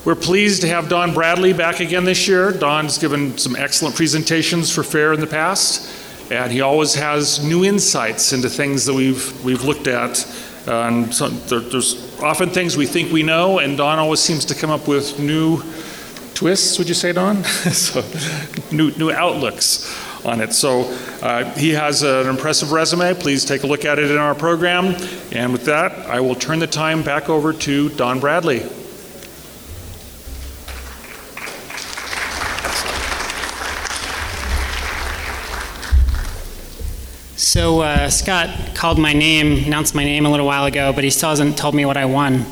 We're pleased to have Don Bradley back again this year. Don's given some excellent presentations for FAIR in the past, and he always has new insights into things that we've looked at. And so there's often things we think we know, and Don always seems to come up with new twists, would you say, Don? So new outlooks on it. So he has an impressive resume. Please take a look at it in our program. And with that, I will turn the time back over to Don Bradley. So Scott called my name, announced my name a little while ago, but he still hasn't told me what I won.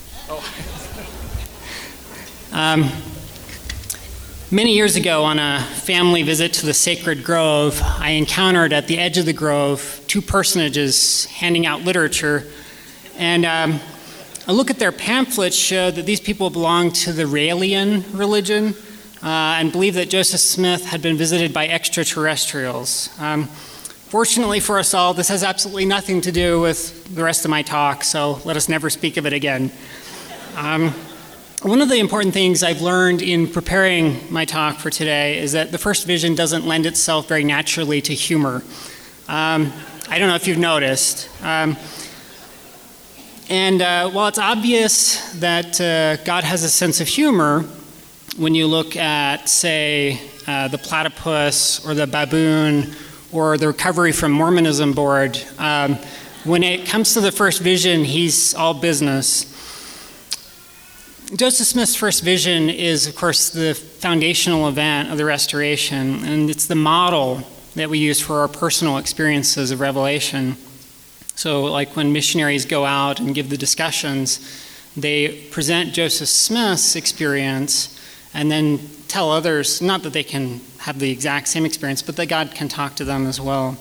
Many years ago, on a family visit to the Sacred Grove, I encountered at the edge of the grove two personages handing out literature, and a look at their pamphlets showed that these people belonged to the Raelian religion and believed that Joseph Smith had been visited by extraterrestrials. Fortunately for us all, this has absolutely nothing to do with the rest of my talk, so let us never speak of it again. One of the important things I've learned in preparing my talk for today is that the first vision doesn't lend itself very naturally to humor. I don't know if you've noticed. While it's obvious that God has a sense of humor, when you look at, say, the platypus or the baboon or the Recovery from Mormonism board, when it comes to the first vision, he's all business. Joseph Smith's first vision is, of course, the foundational event of the Restoration, and it's the model that we use for our personal experiences of revelation. So, like when missionaries go out and give the discussions, they present Joseph Smith's experience and then tell others, not that they can have the exact same experience, but that God can talk to them as well.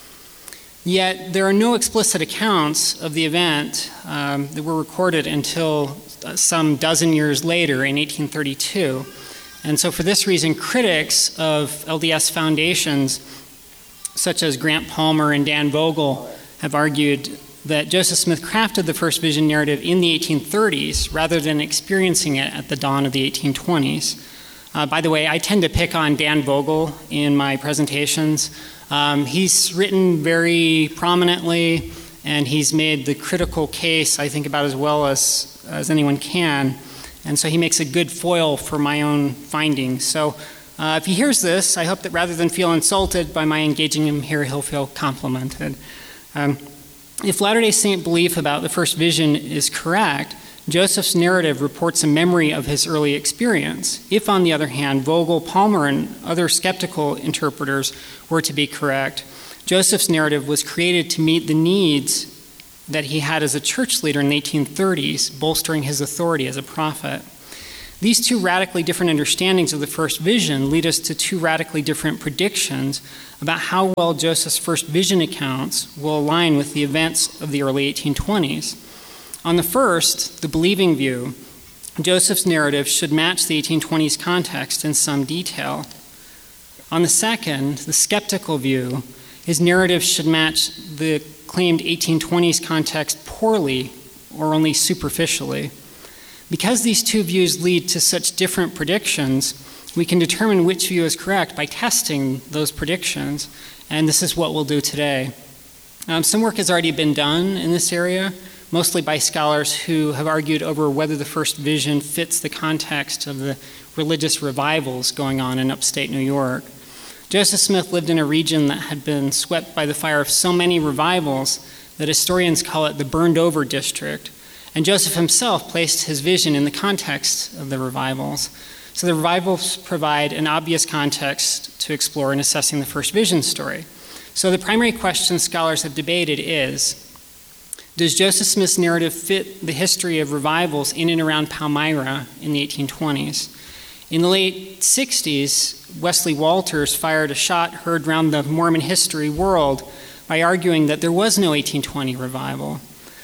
Yet, there are no explicit accounts of the event that were recorded until some dozen years later in 1832. And so for this reason, critics of LDS foundations, such as Grant Palmer and Dan Vogel, have argued that Joseph Smith crafted the first vision narrative in the 1830s rather than experiencing it at the dawn of the 1820s. By the way, I tend to pick on Dan Vogel in my presentations. He's written very prominently, and he's made the critical case, I think, about as well as anyone can. And so he makes a good foil for my own findings. So if he hears this, I hope that rather than feel insulted by my engaging him here, he'll feel complimented. If Latter-day Saint belief about the first vision is correct, Joseph's narrative reports a memory of his early experience. If, on the other hand, Vogel, Palmer, and other skeptical interpreters were to be correct, Joseph's narrative was created to meet the needs that he had as a church leader in the 1830s, bolstering his authority as a prophet. These two radically different understandings of the first vision lead us to two radically different predictions about how well Joseph's first vision accounts will align with the events of the early 1820s. On the first, the believing view, Joseph's narrative should match the 1820s context in some detail. On the second, the skeptical view, his narrative should match the claimed 1820s context poorly or only superficially. Because these two views lead to such different predictions, we can determine which view is correct by testing those predictions, and this is what we'll do today. Some work has already been done in this area, mostly by scholars who have argued over whether the first vision fits the context of the religious revivals going on in upstate New York. Joseph Smith lived in a region that had been swept by the fire of so many revivals that historians call it the burned over district. And Joseph himself placed his vision in the context of the revivals. So the revivals provide an obvious context to explore in assessing the first vision story. So the primary question scholars have debated is, does Joseph Smith's narrative fit the history of revivals in and around Palmyra in the 1820s? In the late 60s, Wesley Walters fired a shot heard around the Mormon history world by arguing that there was no 1820 revival.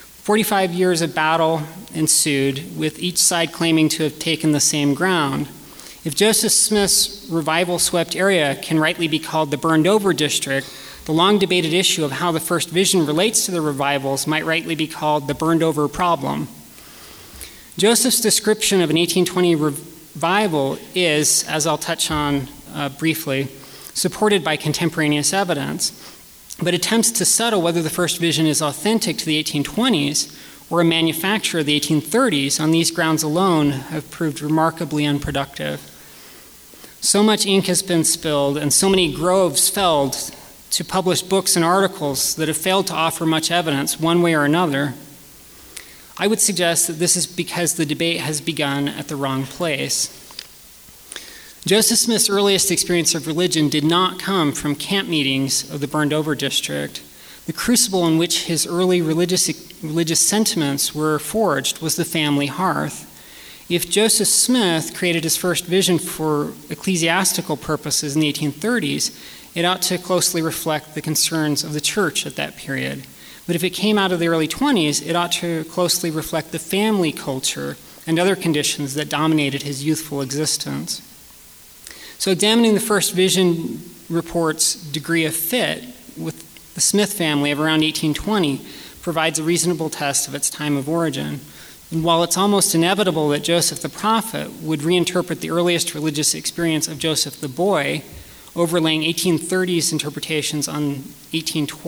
45 years of battle ensued, with each side claiming to have taken the same ground. If Joseph Smith's revival-swept area can rightly be called the burned-over district, the long-debated issue of how the first vision relates to the revivals might rightly be called the burned-over problem. Joseph's description of an 1820 revival is, as I'll touch on briefly, supported by contemporaneous evidence, but attempts to settle whether the first vision is authentic to the 1820s or a manufacture of the 1830s on these grounds alone have proved remarkably unproductive. So much ink has been spilled and so many groves felled to publish books and articles that have failed to offer much evidence one way or another. I would suggest that this is because the debate has begun at the wrong place. Joseph Smith's earliest experience of religion did not come from camp meetings of the Burned-Over district. The crucible in which his early religious sentiments were forged was the family hearth. If Joseph Smith created his first vision for ecclesiastical purposes in the 1830s, it ought to closely reflect the concerns of the church at that period. But if it came out of the early 20s, it ought to closely reflect the family culture and other conditions that dominated his youthful existence. So examining the first vision report's degree of fit with the Smith family of around 1820 provides a reasonable test of its time of origin. And while it's almost inevitable that Joseph the prophet would reinterpret the earliest religious experience of Joseph the boy, overlaying 1830s interpretations on the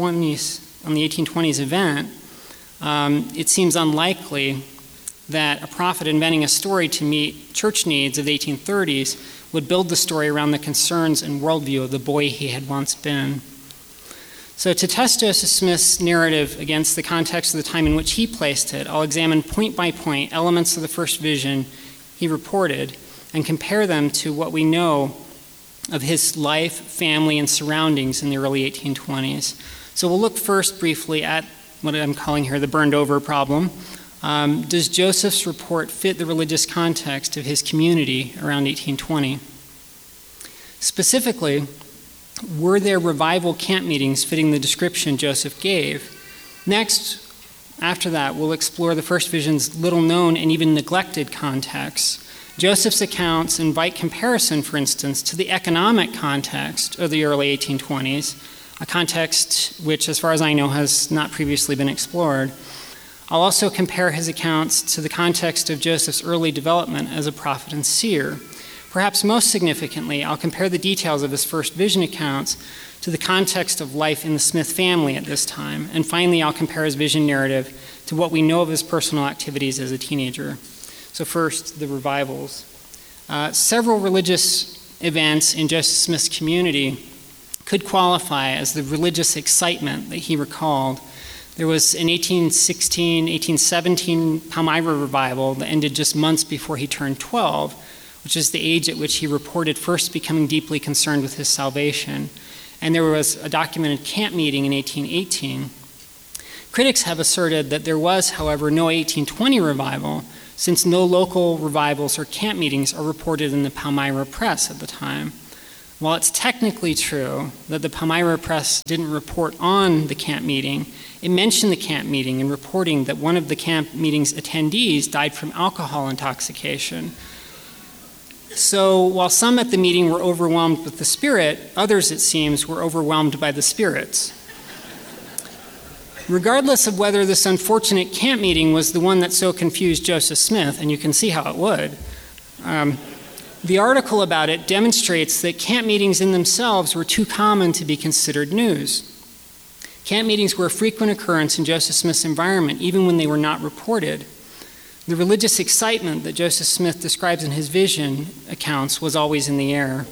1820s event, it seems unlikely that a prophet inventing a story to meet church needs of the 1830s would build the story around the concerns and worldview of the boy he had once been. So to test Joseph Smith's narrative against the context of the time in which he placed it, I'll examine point by point elements of the first vision he reported and compare them to what we know of his life, family, and surroundings in the early 1820s. So we'll look first briefly at what I'm calling here the burned-over problem. Does Joseph's report fit the religious context of his community around 1820? Specifically, were there revival camp meetings fitting the description Joseph gave? Next, after that, we'll explore the first vision's little-known and even neglected context. Joseph's accounts invite comparison, for instance, to the economic context of the early 1820s, a context which, as far as I know, has not previously been explored. I'll also compare his accounts to the context of Joseph's early development as a prophet and seer. Perhaps most significantly, I'll compare the details of his first vision accounts to the context of life in the Smith family at this time. And finally, I'll compare his vision narrative to what we know of his personal activities as a teenager. So first, the revivals. Several religious events in Joseph Smith's community could qualify as the religious excitement that he recalled. There was an 1817 Palmyra revival that ended just months before he turned 12, which is the age at which he reported first becoming deeply concerned with his salvation. And there was a documented camp meeting in 1818. Critics have asserted that there was, however, no 1820 revival, since no local revivals or camp meetings are reported in the Palmyra Press at the time. While it's technically true that the Palmyra Press didn't report on the camp meeting, it mentioned the camp meeting in reporting that one of the camp meeting's attendees died from alcohol intoxication. So while some at the meeting were overwhelmed with the Spirit, others, it seems, were overwhelmed by the spirits. Regardless of whether this unfortunate camp meeting was the one that so confused Joseph Smith, and you can see how it would, the article about it demonstrates that camp meetings in themselves were too common to be considered news. Camp meetings were a frequent occurrence in Joseph Smith's environment, even when they were not reported. The religious excitement that Joseph Smith describes in his vision accounts was always in the air.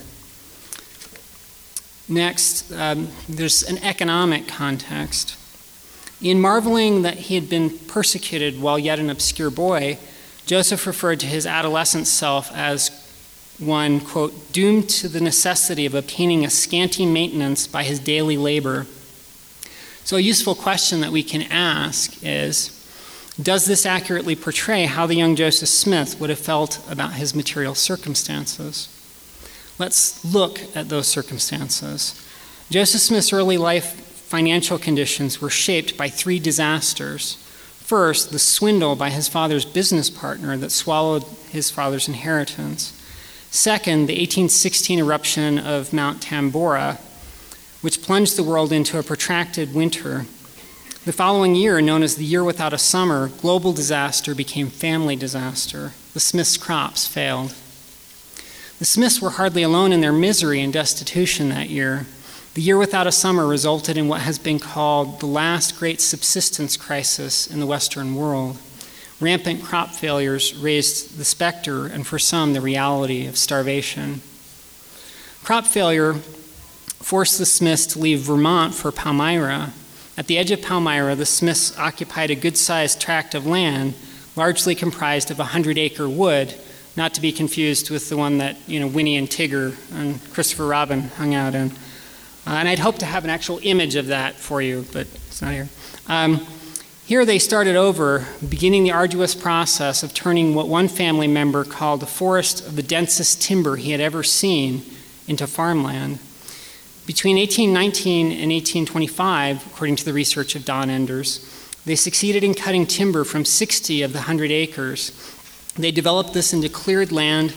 Next, there's an economic context. In marveling that he had been persecuted while yet an obscure boy, Joseph referred to his adolescent self as one, quote, doomed to the necessity of obtaining a scanty maintenance by his daily labor. So a useful question that we can ask is, does this accurately portray how the young Joseph Smith would have felt about his material circumstances? Let's look at those circumstances. Joseph Smith's early life financial conditions were shaped by three disasters. First, the swindle by his father's business partner that swallowed his father's inheritance. Second, the 1816 eruption of Mount Tambora, which plunged the world into a protracted winter. The following year, known as the Year Without a Summer, global disaster became family disaster. The Smiths' crops failed. The Smiths were hardly alone in their misery and destitution that year. The Year Without a Summer resulted in what has been called the last great subsistence crisis in the Western world. Rampant crop failures raised the specter, and for some, the reality of starvation. Crop failure forced the Smiths to leave Vermont for Palmyra. At the edge of Palmyra, the Smiths occupied a good-sized tract of land, largely comprised of a 100-acre wood, not to be confused with the one that Winnie and Tigger and Christopher Robin hung out in. And I'd hoped to have an actual image of that for you, but it's not here. Here they started over, beginning the arduous process of turning what one family member called the forest of the densest timber he had ever seen into farmland. Between 1819 and 1825, according to the research of Don Enders, they succeeded in cutting timber from 60 of the 100 acres. They developed this cleared land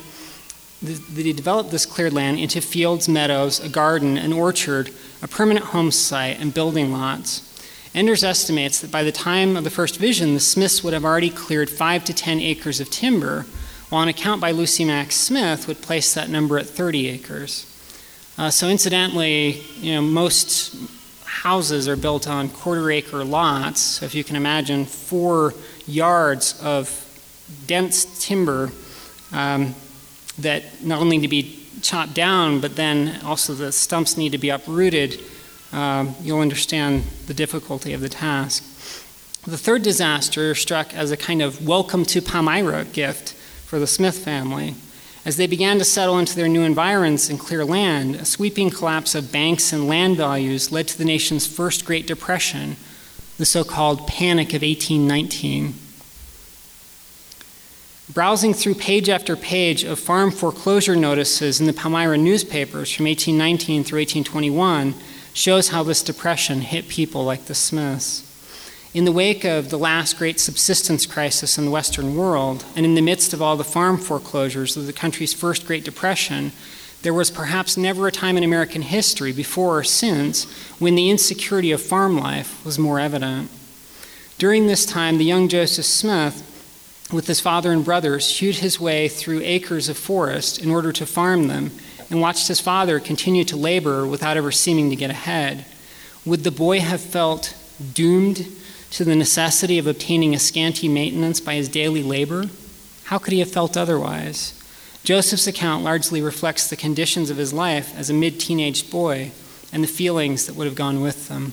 into fields, meadows, a garden, an orchard, a permanent home site, and building lots. Enders estimates that by the time of the first vision, the Smiths would have already cleared 5 to 10 acres of timber, while an account by Lucy Mack Smith would place that number at 30 acres. So incidentally, most houses are built on quarter-acre lots. So if you can imagine 4 yards of dense timber that not only need to be chopped down, but then also the stumps need to be uprooted, you'll understand the difficulty of the task. The third disaster struck as a kind of welcome to Palmyra gift for the Smith family. As they began to settle into their new environs and clear land, a sweeping collapse of banks and land values led to the nation's first Great Depression, the so-called Panic of 1819. Browsing through page after page of farm foreclosure notices in the Palmyra newspapers from 1819 through 1821 shows how this depression hit people like the Smiths. In the wake of the last great subsistence crisis in the Western world, and in the midst of all the farm foreclosures of the country's first Great Depression, there was perhaps never a time in American history, before or since, when the insecurity of farm life was more evident. During this time, the young Joseph Smith, with his father and brothers, hewed his way through acres of forest in order to farm them, and watched his father continue to labor without ever seeming to get ahead. Would the boy have felt doomed to the necessity of obtaining a scanty maintenance by his daily labor? How could he have felt otherwise? Joseph's account largely reflects the conditions of his life as a mid-teenage boy and the feelings that would have gone with them.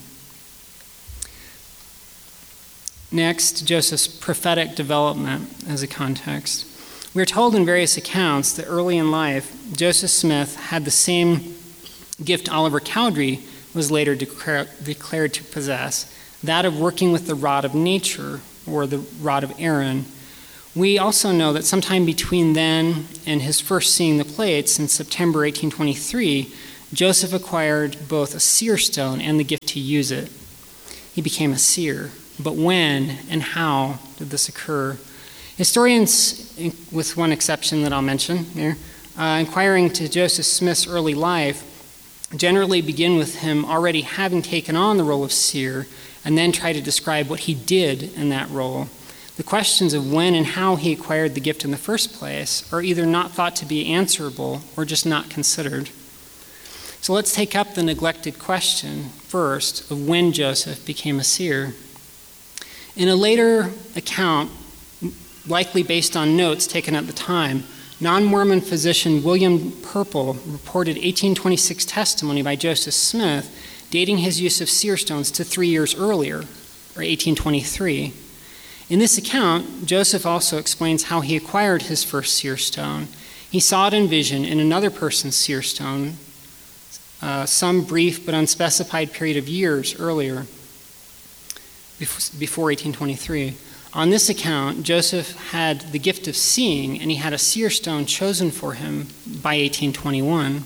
Next, Joseph's prophetic development as a context. We are told in various accounts that early in life, Joseph Smith had the same gift Oliver Cowdery was later declared to possess, that of working with the rod of nature, or the rod of Aaron. We also know that sometime between then and his first seeing the plates in September 1823, Joseph acquired both a seer stone and the gift to use it. He became a seer. But when and how did this occur? Historians, with one exception that I'll mention here, inquiring to Joseph Smith's early life, generally begin with him already having taken on the role of seer, and then try to describe what he did in that role. The questions of when and how he acquired the gift in the first place are either not thought to be answerable or just not considered. So let's take up the neglected question first of when Joseph became a seer. In a later account, likely based on notes taken at the time, non-Mormon physician William Purple reported 1826 testimony by Joseph Smith dating his use of seer stones to 3 years earlier, or 1823. In this account, Joseph also explains how he acquired his first seer stone. He saw it in vision in another person's seer stone, some brief but unspecified period of years earlier, before 1823. On this account, Joseph had the gift of seeing, and he had a seer stone chosen for him by 1821.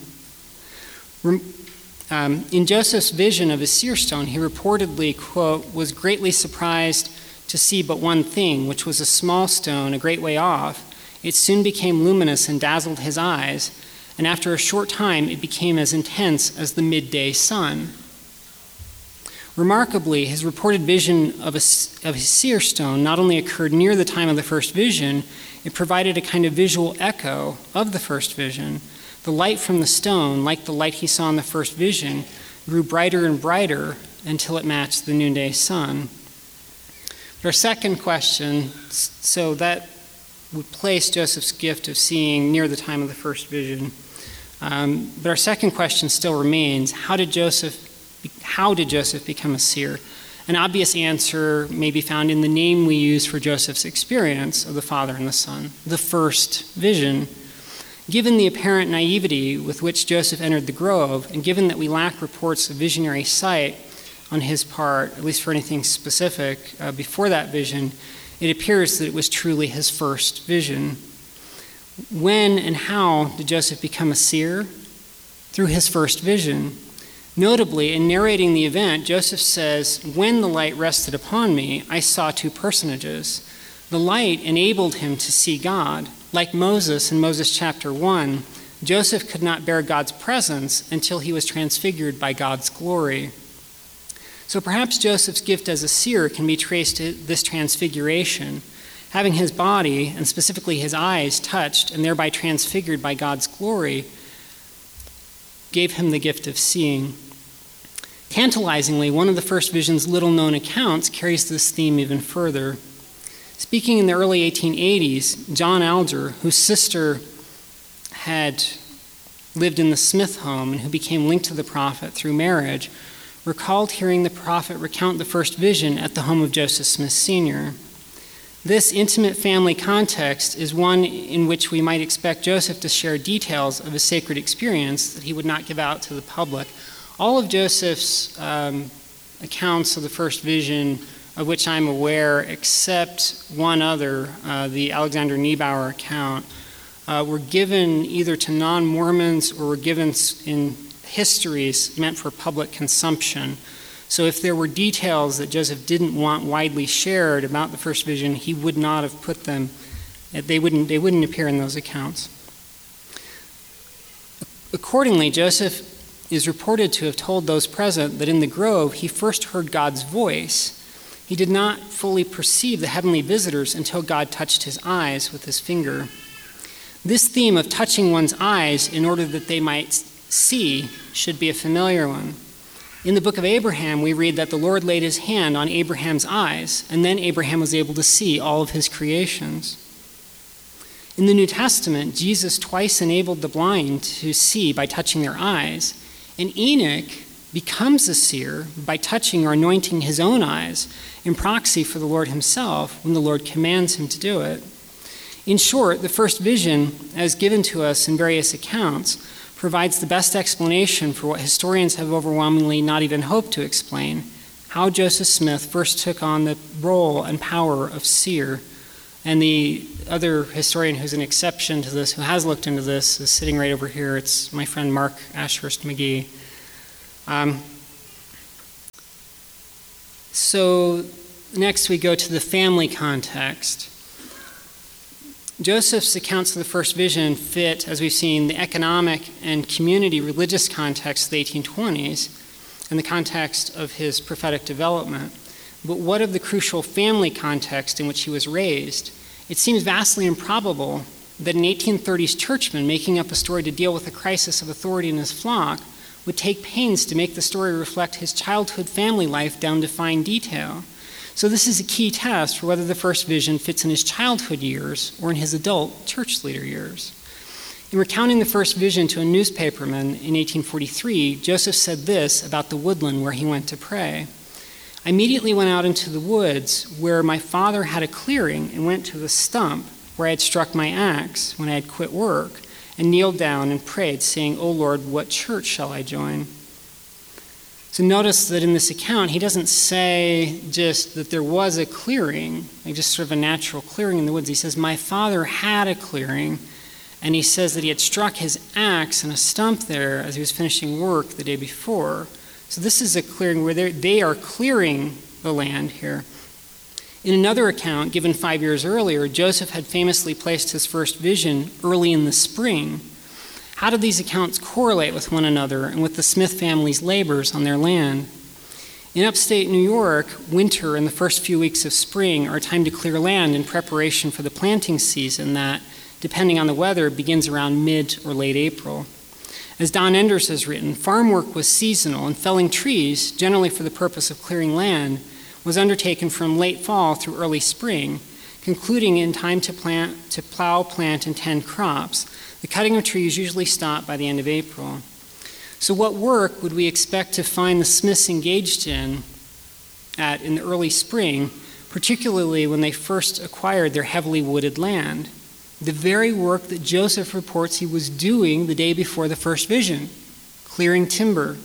In Joseph's vision of his seer stone, he reportedly, quote, was greatly surprised to see but one thing, which was a small stone a great way off. It soon became luminous and dazzled his eyes, and after a short time it became as intense as the midday sun. Remarkably, his reported vision of his seer stone not only occurred near the time of the first vision, it provided a kind of visual echo of the first vision. The light from the stone, like the light he saw in the first vision, grew brighter and brighter until it matched the noonday sun. But our second question, so that would place Joseph's gift of seeing near the time of the first vision. But our second question still remains, how did Joseph become a seer? An obvious answer may be found in the name we use for Joseph's experience of the Father and the Son, the first vision. Given the apparent naivety with which Joseph entered the grove, and given that we lack reports of visionary sight on his part, at least for anything specific, before that vision, it appears that it was truly his first vision. When and how did Joseph become a seer? Through his first vision. Notably, in narrating the event, Joseph says, "When the light rested upon me, I saw two personages." The light enabled him to see God. Like Moses in Moses chapter 1, Joseph could not bear God's presence until he was transfigured by God's glory. So perhaps Joseph's gift as a seer can be traced to this transfiguration. Having his body, and specifically his eyes, touched and thereby transfigured by God's glory, gave him the gift of seeing. Tantalizingly, one of the first vision's little-known accounts carries this theme even further. Speaking in the early 1880s, John Alger, whose sister had lived in the Smith home and who became linked to the prophet through marriage, recalled hearing the prophet recount the first vision at the home of Joseph Smith Sr. This intimate family context is one in which we might expect Joseph to share details of his sacred experience that he would not give out to the public. All of Joseph's accounts of the first vision, of which I'm aware, except one other, the Alexander Niebauer account, were given either to non-Mormons or were given in histories meant for public consumption. So if there were details that Joseph didn't want widely shared about the first vision, he would not have put them, they wouldn't appear in those accounts. Accordingly, Joseph is reported to have told those present that in the grove he first heard God's voice. He did not fully perceive the heavenly visitors until God touched his eyes with his finger. This theme of touching one's eyes in order that they might see should be a familiar one. In the book of Abraham, we read that the Lord laid his hand on Abraham's eyes, and then Abraham was able to see all of his creations. In the New Testament, Jesus twice enabled the blind to see by touching their eyes, and Enoch becomes a seer by touching or anointing his own eyes in proxy for the Lord himself when the Lord commands him to do it. In short, the first vision, as given to us in various accounts, provides the best explanation for what historians have overwhelmingly not even hoped to explain, how Joseph Smith first took on the role and power of seer. And the other historian who's an exception to this, who has looked into this, is sitting right over here. It's my friend Mark Ashurst McGee. So next we go to the family context. Joseph's accounts of the first vision fit, as we've seen, the economic and community religious context of the 1820s and the context of his prophetic development. But what of the crucial family context in which he was raised? It seems vastly improbable that an 1830s churchman making up a story to deal with a crisis of authority in his flock would take pains to make the story reflect his childhood family life down to fine detail. So this is a key test for whether the first vision fits in his childhood years or in his adult church leader years. In recounting the first vision to a newspaperman in 1843, Joseph said this about the woodland where he went to pray. I immediately went out into the woods where my father had a clearing and went to the stump where I had struck my axe when I had quit work and kneeled down and prayed, saying, O Lord, what church shall I join? So notice that in this account, he doesn't say just that there was a clearing, like just sort of a natural clearing in the woods. He says, my father had a clearing, and he says that he had struck his axe in a stump there as he was finishing work the day before. So this is a clearing where they are clearing the land here. In another account, given 5 years earlier, Joseph had famously placed his first vision early in the spring. How do these accounts correlate with one another and with the Smith family's labors on their land? In upstate New York, winter and the first few weeks of spring are a time to clear land in preparation for the planting season that, depending on the weather, begins around mid or late April. As Don Enders has written, farm work was seasonal, and felling trees, generally for the purpose of clearing land, was undertaken from late fall through early spring, concluding in time to plow, plant, and tend crops. The cutting of trees usually stopped by the end of April. So what work would we expect to find the Smiths engaged in the early spring, particularly when they first acquired their heavily wooded land? The very work that Joseph reports he was doing the day before the first vision, clearing timber.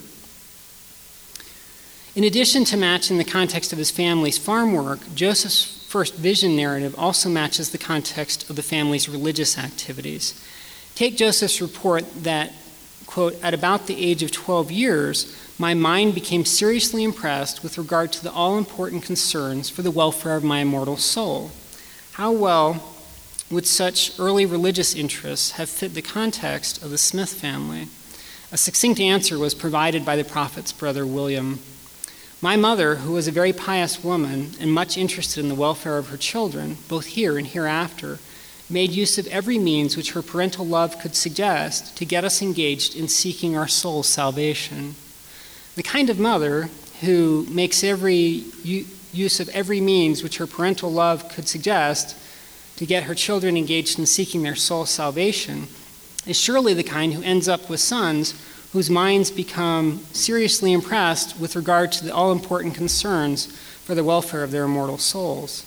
In addition to matching the context of his family's farm work, Joseph's first vision narrative also matches the context of the family's religious activities. Take Joseph's report that, quote, "At about the age of 12 years, my mind became seriously impressed with regard to the all-important concerns for the welfare of my immortal soul. How well would such early religious interests have fit the context of the Smith family?" A succinct answer was provided by the prophet's brother William. "My mother, who was a very pious woman and much interested in the welfare of her children, both here and hereafter, made use of every means which her parental love could suggest to get us engaged in seeking our soul's salvation." The kind of mother who makes every use of every means which her parental love could suggest to get her children engaged in seeking their soul's salvation is surely the kind who ends up with sons whose minds become seriously impressed with regard to the all-important concerns for the welfare of their immortal souls.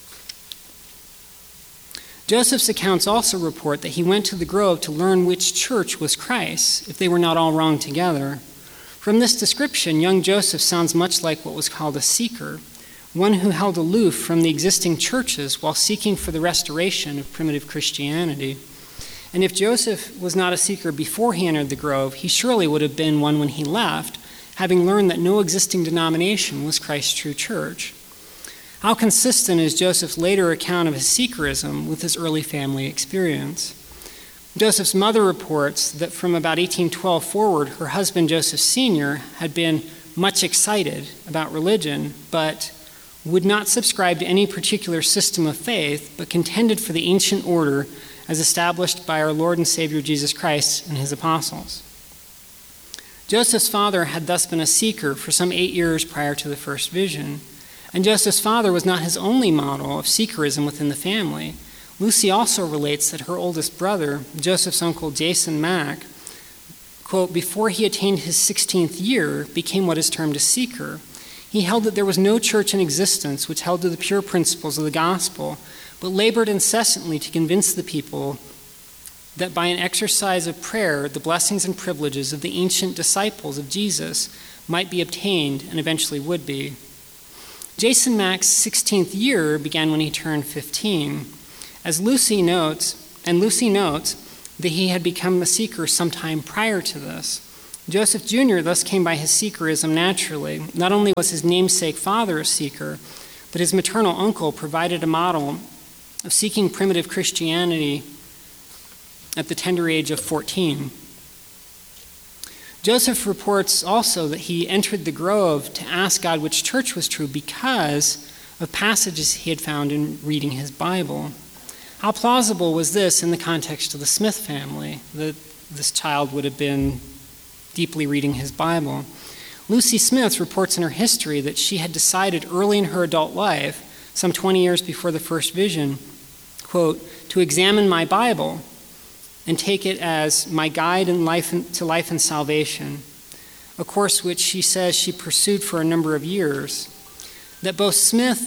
Joseph's accounts also report that he went to the grove to learn which church was Christ's, if they were not all wrong together. From this description, young Joseph sounds much like what was called a seeker, one who held aloof from the existing churches while seeking for the restoration of primitive Christianity. And if Joseph was not a seeker before he entered the grove, he surely would have been one when he left, having learned that no existing denomination was Christ's true church. How consistent is Joseph's later account of his seekerism with his early family experience? Joseph's mother reports that from about 1812 forward, her husband Joseph Sr. had been much excited about religion, but would not subscribe to any particular system of faith, but contended for the ancient order as established by our Lord and Savior Jesus Christ and his apostles. Joseph's father had thus been a seeker for some 8 years prior to the first vision. And Joseph's father was not his only model of seekerism within the family. Lucy also relates that her oldest brother, Joseph's uncle Jason Mack, quote, "before he attained his 16th year, became what is termed a seeker. He held that there was no church in existence which held to the pure principles of the gospel, but labored incessantly to convince the people that by an exercise of prayer, the blessings and privileges of the ancient disciples of Jesus might be obtained and eventually would be." Jason Mack's 16th year began when he turned 15. Lucy notes that he had become a seeker sometime prior to this. Joseph Jr. thus came by his seekerism naturally. Not only was his namesake father a seeker, but his maternal uncle provided a model of seeking primitive Christianity at the tender age of 14. Joseph reports also that he entered the grove to ask God which church was true because of passages he had found in reading his Bible. How plausible was this in the context of the Smith family, that this child would have been deeply reading his Bible? Lucy Smith reports in her history that she had decided early in her adult life, some 20 years before the first vision, quote, "to examine my Bible and take it as my guide to life and salvation," a course which she says she pursued for a number of years. That both Smith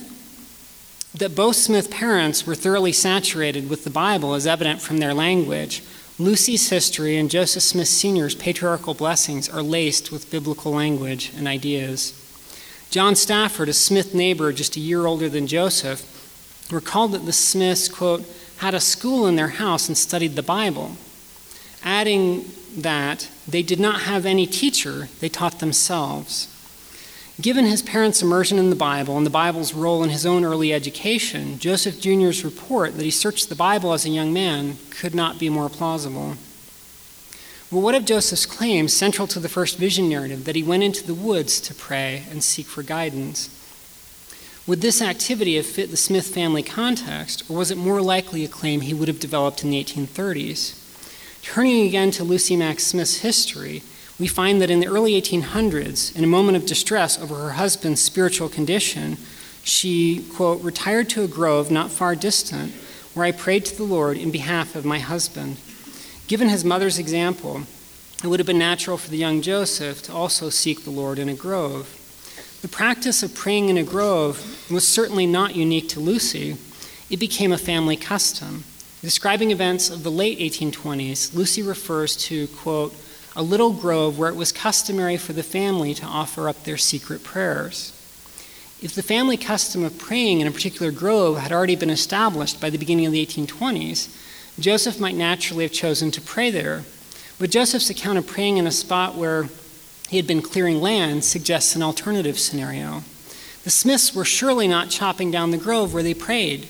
parents were thoroughly saturated with the Bible is evident from their language. Lucy's history and Joseph Smith Sr.'s patriarchal blessings are laced with biblical language and ideas. John Stafford, a Smith neighbor just a year older than Joseph, recalled that the Smiths, quote, "had a school in their house and studied the Bible," adding that they did not have any teacher, they taught themselves. Given his parents' immersion in the Bible and the Bible's role in his own early education, Joseph Jr.'s report that he searched the Bible as a young man could not be more plausible. Well, what of Joseph's claim, central to the first vision narrative, that he went into the woods to pray and seek for guidance? Would this activity have fit the Smith family context, or was it more likely a claim he would have developed in the 1830s? Turning again to Lucy Mack Smith's history, we find that in the early 1800s, in a moment of distress over her husband's spiritual condition, she, quote, retired to a grove not far distant, where I prayed to the Lord in behalf of my husband. Given his mother's example, it would have been natural for the young Joseph to also seek the Lord in a grove. The practice of praying in a grove was certainly not unique to Lucy. It became a family custom. Describing events of the late 1820s, Lucy refers to, quote, a little grove where it was customary for the family to offer up their secret prayers. If the family custom of praying in a particular grove had already been established by the beginning of the 1820s, Joseph might naturally have chosen to pray there. But Joseph's account of praying in a spot where he had been clearing land suggests an alternative scenario. The Smiths were surely not chopping down the grove where they prayed.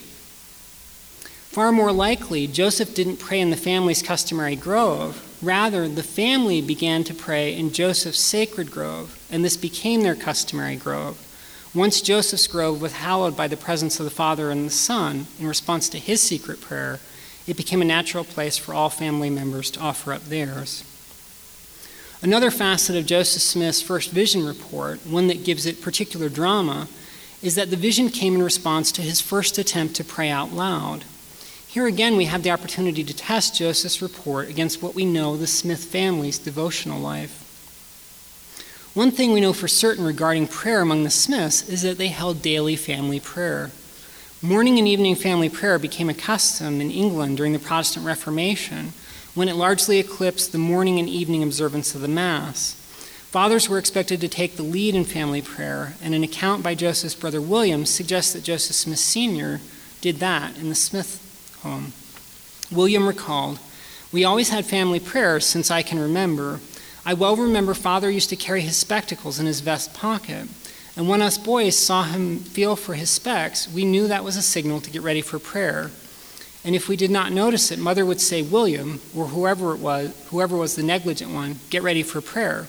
Far more likely, Joseph didn't pray in the family's customary grove. Rather, the family began to pray in Joseph's sacred grove, and this became their customary grove. Once Joseph's grove was hallowed by the presence of the Father and the Son in response to his secret prayer, it became a natural place for all family members to offer up theirs. Another facet of Joseph Smith's first vision report, one that gives it particular drama, is that the vision came in response to his first attempt to pray out loud. Here again, we have the opportunity to test Joseph's report against what we know the Smith family's devotional life. One thing we know for certain regarding prayer among the Smiths is that they held daily family prayer. Morning and evening family prayer became a custom in England during the Protestant Reformation, when it largely eclipsed the morning and evening observance of the Mass. Fathers were expected to take the lead in family prayer, and an account by Joseph's brother William suggests that Joseph Smith Sr. did that in the Smith home. William recalled, "We always had family prayers since I can remember. I well remember Father used to carry his spectacles in his vest pocket. And when us boys saw him feel for his specs, we knew that was a signal to get ready for prayer. And if we did not notice it, Mother would say, 'William,' or whoever was the negligent one, 'get ready for prayer.'"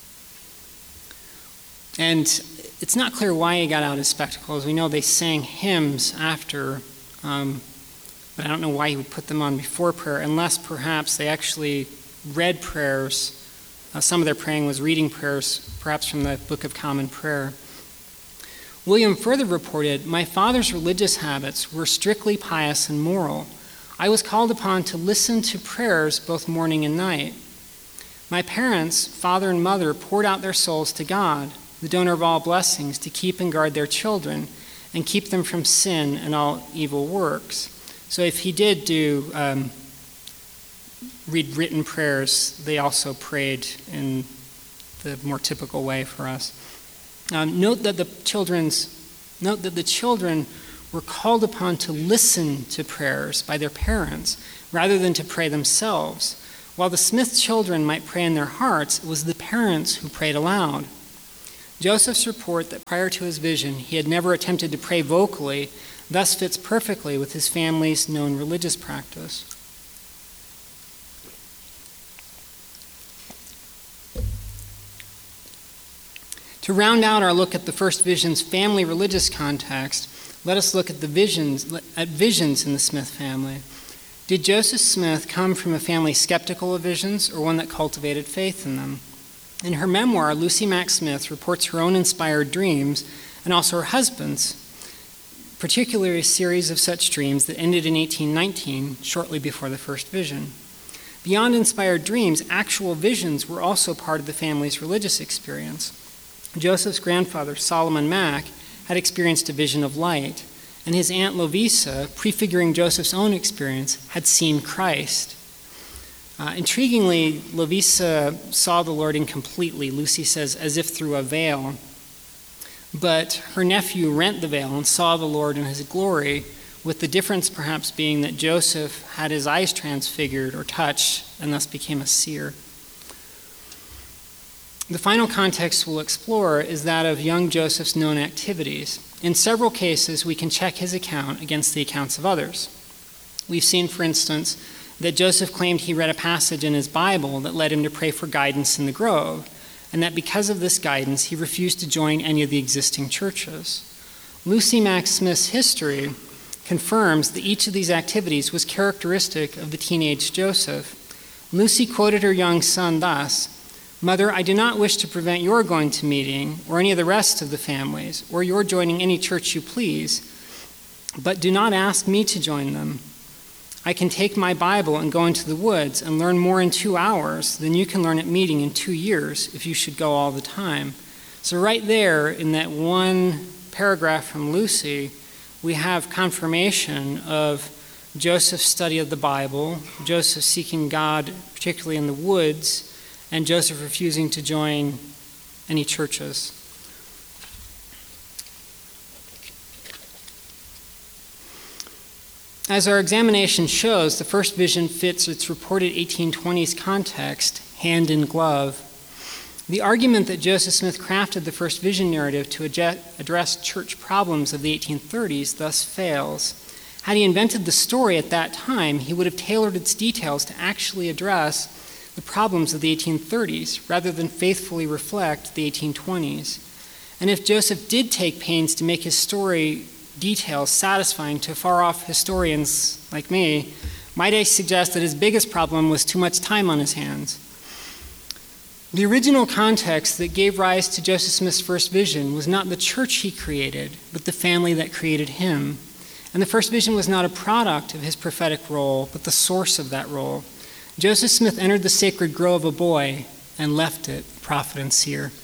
And it's not clear why he got out his spectacles. We know they sang hymns after, but I don't know why he would put them on before prayer, unless perhaps they actually read prayers. Some of their praying was reading prayers, perhaps from the Book of Common Prayer. William further reported, "My father's religious habits were strictly pious and moral. I was called upon to listen to prayers both morning and night. My parents, father and mother, poured out their souls to God, the donor of all blessings, to keep and guard their children and keep them from sin and all evil works." So if he did do read written prayers, they also prayed in the more typical way for us. Note that the children were called upon to listen to prayers by their parents rather than to pray themselves. While the Smith children might pray in their hearts, it was the parents who prayed aloud. Joseph's report that prior to his vision he had never attempted to pray vocally thus fits perfectly with his family's known religious practice. To round out our look at the first vision's family religious context, let us look at visions in the Smith family. Did Joseph Smith come from a family skeptical of visions, or one that cultivated faith in them? In her memoir, Lucy Mack Smith reports her own inspired dreams, and also her husband's, particularly a series of such dreams that ended in 1819, shortly before the first vision. Beyond inspired dreams, actual visions were also part of the family's religious experience. Joseph's grandfather, Solomon Mack, had experienced a vision of light, and his aunt Lovisa, prefiguring Joseph's own experience, had seen Christ. Intriguingly, Lovisa saw the Lord incompletely, Lucy says, as if through a veil. But her nephew rent the veil and saw the Lord in his glory, with the difference perhaps being that Joseph had his eyes transfigured or touched and thus became a seer. The final context we'll explore is that of young Joseph's known activities. In several cases, we can check his account against the accounts of others. We've seen, for instance, that Joseph claimed he read a passage in his Bible that led him to pray for guidance in the grove, and that because of this guidance, he refused to join any of the existing churches. Lucy Mack Smith's history confirms that each of these activities was characteristic of the teenage Joseph. Lucy quoted her young son thus, "Mother, I do not wish to prevent your going to meeting or any of the rest of the families, or your joining any church you please, but do not ask me to join them. I can take my Bible and go into the woods and learn more in 2 hours than you can learn at meeting in 2 years if you should go all the time." So right there in that one paragraph from Lucy, we have confirmation of Joseph's study of the Bible, Joseph seeking God, particularly in the woods, and Joseph refusing to join any churches. As our examination shows, the first vision fits its reported 1820s context hand in glove. The argument that Joseph Smith crafted the first vision narrative to address church problems of the 1830s thus fails. Had he invented the story at that time, he would have tailored its details to actually address the problems of the 1830s rather than faithfully reflect the 1820s. And if Joseph did take pains to make his story details satisfying to far-off historians like me, might I suggest that his biggest problem was too much time on his hands. The original context that gave rise to Joseph Smith's first vision was not the church he created, but the family that created him. And the first vision was not a product of his prophetic role, but the source of that role. Joseph Smith entered the sacred grove a boy and left it prophet and seer.